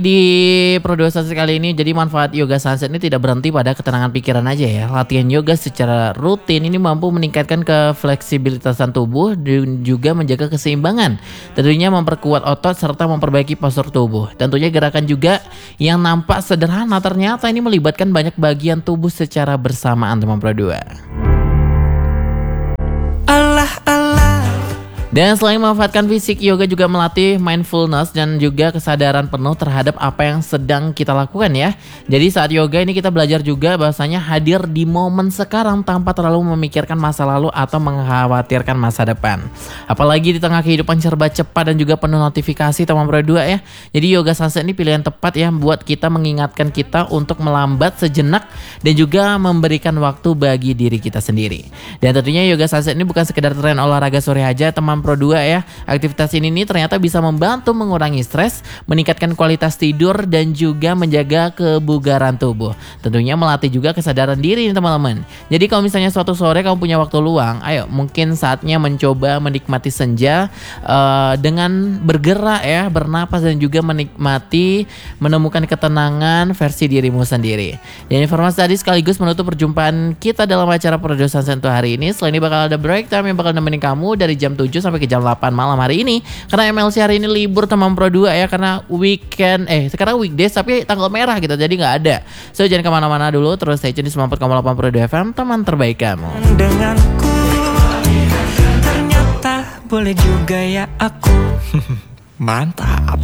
Di Pro2 kali ini, jadi manfaat yoga sunset ini tidak berhenti pada ketenangan pikiran aja ya. Latihan yoga secara rutin ini mampu meningkatkan kefleksibilitasan tubuh dan juga menjaga keseimbangan. Tentunya memperkuat otot serta memperbaiki postur tubuh. Tentunya gerakan juga yang nampak sederhana ternyata ini melibatkan banyak bagian tubuh secara bersamaan, teman Pro2. Dan selain memanfaatkan fisik, yoga juga melatih mindfulness dan juga kesadaran penuh terhadap apa yang sedang kita lakukan ya. Jadi saat yoga ini kita belajar juga bahwasanya hadir di momen sekarang tanpa terlalu memikirkan masa lalu atau mengkhawatirkan masa depan. Apalagi di tengah kehidupan serba cepat dan juga penuh notifikasi, teman Pro2 ya. Jadi yoga sunset ini pilihan tepat ya buat kita mengingatkan kita untuk melambat sejenak dan juga memberikan waktu bagi diri kita sendiri. Dan tentunya yoga sunset ini bukan sekedar tren olahraga sore aja, teman Pro2 ya. Aktivitas ini nih ternyata bisa membantu mengurangi stres, meningkatkan kualitas tidur dan juga menjaga kebugaran tubuh. Tentunya melatih juga kesadaran diri nih teman-teman. Jadi kalau misalnya suatu sore kamu punya waktu luang, ayo mungkin saatnya mencoba menikmati senja dengan bergerak ya, bernapas dan juga menikmati menemukan ketenangan versi dirimu sendiri. Dan informasi tadi sekaligus menutup perjumpaan kita dalam acara Pro2 untuk hari ini. Selain ini bakal ada break time yang bakal nemenin kamu dari jam 7 sampai ke jam 8 malam hari ini. Karena MLC hari ini libur, teman Pro2 ya, karena weekend sekarang weekdays tapi tanggal merah gitu, jadi nggak ada. So jangan kemana-mana dulu, terus stay tune di 94,8 Pro2 FM, teman terbaik kamu. Denganku ternyata boleh juga ya aku. Mantap.